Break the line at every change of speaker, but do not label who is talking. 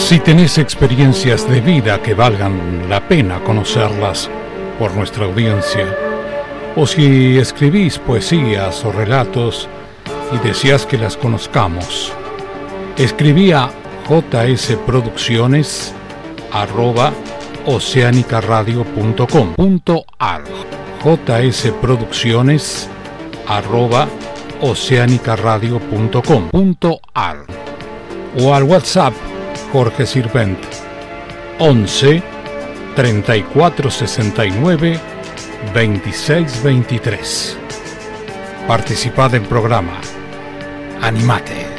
Si tenés experiencias de vida que valgan la pena conocerlas por nuestra audiencia, o si escribís poesías o relatos y deseas que las conozcamos, escribí a jsproducciones@oceanicaradio.com.ar, jsproducciones@oceanicaradio.com.ar, o al WhatsApp Jorge Sirvent 11 34 69 26 23. Participad del programa. Animate.